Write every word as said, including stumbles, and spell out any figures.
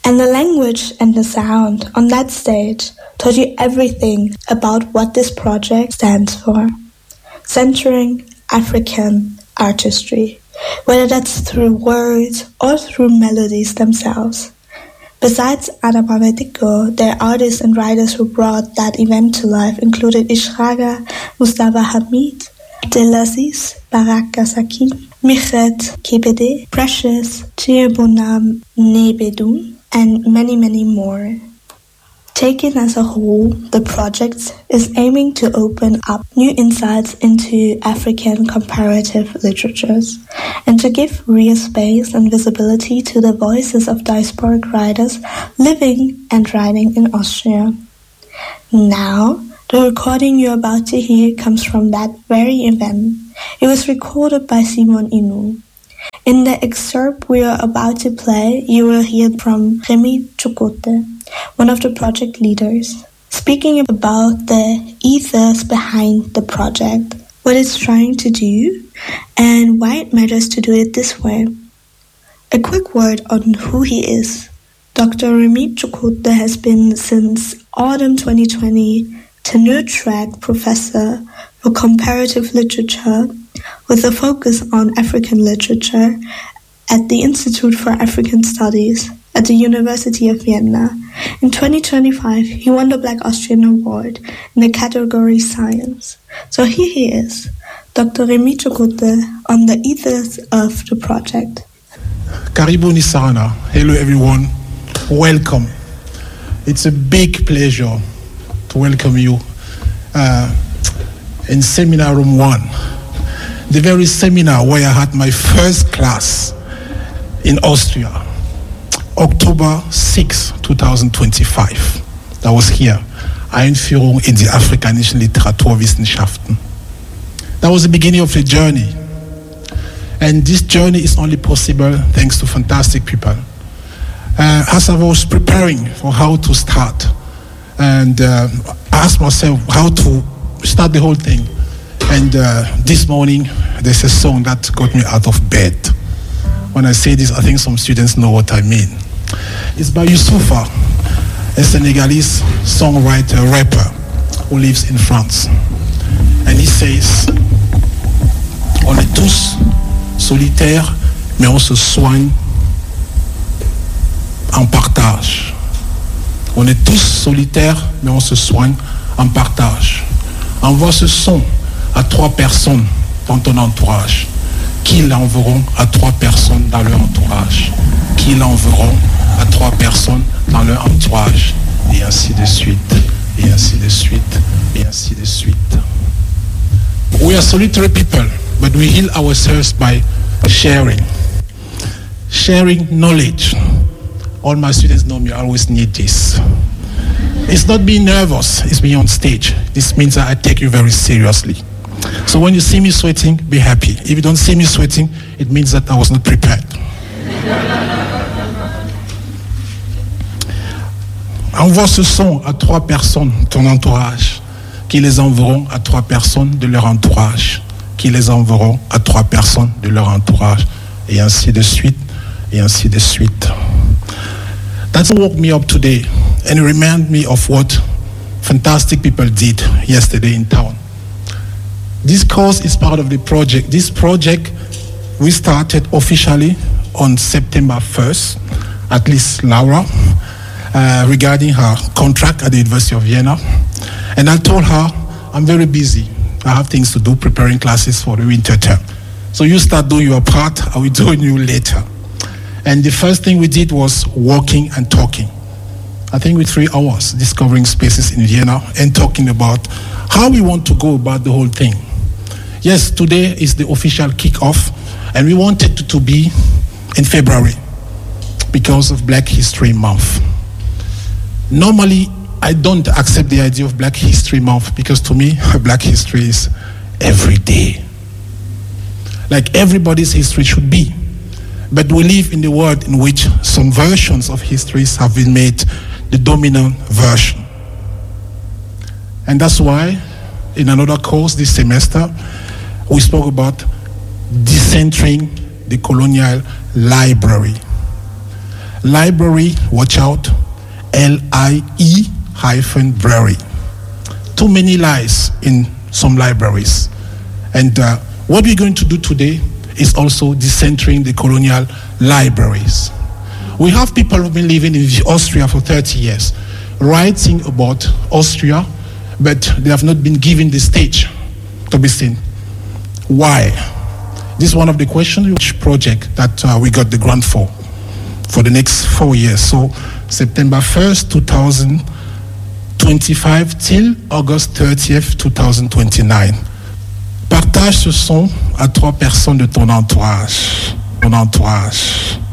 And the language and the sound on that stage told you everything about what this project stands for. Centering African artistry, whether that's through words or through melodies themselves. Besides Adama Dicko, their artists and writers who brought that event to life included Ishraga, Mustafa Hamid, Abdelaziz Barakasakin, Michet Kebede, Precious, Chirbonam Nebedun, and many, many more. Taken as a whole, the project is aiming to open up new insights into African comparative literatures and to give real space and visibility to the voices of diasporic writers living and writing in Austria. Now, the recording you're about to hear comes from that very event. It was recorded by Simon Inu. In the excerpt we are about to play, you will hear from Remy Chukote, one of the project leaders, speaking about the ethos behind the project, what it's trying to do, and why it matters to do it this way. A quick word on who he is. Doctor Remy Chukote has been since autumn twenty twenty tenure-track professor for comparative literature with a focus on African literature at the Institute for African Studies at the University of Vienna. In twenty twenty-five, he won the Black Austrian Award in the category Science. So here he is, Doctor Remy Chukote, on the ethos of the project. Karibu Nisarana. Hello everyone. Welcome. It's a big pleasure to welcome you uh, in Seminar Room one. The very seminar where I had my first class in Austria, October sixth, twenty twenty-five. That was here, Einführung in die afrikanischen Literaturwissenschaften. That was the beginning of the journey. And this journey is only possible thanks to fantastic people. Uh, as I was preparing for how to start, and uh, asked myself how to start the whole thing. And uh, this morning, there's a song that got me out of bed. When I say this, I think some students know what I mean. It's by Youssoufa, a Senegalese songwriter, rapper, who lives in France. And he says, on est tous solitaires, mais on se soigne en partage. On est tous solitaires, mais on se soigne en partage. Envoie ce son à trois personnes dans ton entourage, qui l'enverront à trois personnes dans leur entourage, qui l'enverront à trois personnes dans leur entourage, et ainsi de suite, et ainsi de suite, et ainsi de suite. We are solitary people, but we heal ourselves by sharing. Sharing knowledge. All my students know me, I always need this. It's not being nervous, it's being on stage. This means that I take you very seriously. So when you see me sweating, be happy. If you don't see me sweating, it means that I was not prepared. Envoie ce son à trois personnes de ton entourage, qui les enverront à trois personnes de leur entourage, qui les enverront à trois personnes de leur entourage, et ainsi de suite, et ainsi de suite. That's what woke me up today and remind me of what fantastic people did yesterday in town. This course is part of the project. This project we started officially on September first, at least Laura, uh, regarding her contract at the University of Vienna. And I told her, I'm very busy. I have things to do, preparing classes for the winter term. So you start doing your part, I will join you later. And the first thing we did was walking and talking. I think with three hours, discovering spaces in Vienna and talking about how we want to go about the whole thing. Yes, today is the official kickoff, and we wanted to, to be in February because of Black History Month. Normally, I don't accept the idea of Black History Month because to me, Black history is every day. Like everybody's history should be. But we live in the world in which some versions of histories have been made the dominant version. And that's why, in another course this semester, we spoke about decentering the colonial library. Library, watch out, L I E hyphen brary. Too many lies in some libraries. And uh, what we're going to do today is also decentering the colonial libraries. We have people who've been living in Austria for thirty years, writing about Austria, but they have not been given the stage to be seen. Why? This is one of the questions, which project that uh, we got the grant for, for the next four years. So September first, two thousand twenty-five till August thirtieth, two thousand twenty-nine. Partage ce son à trois personnes de ton entourage. Ton entourage.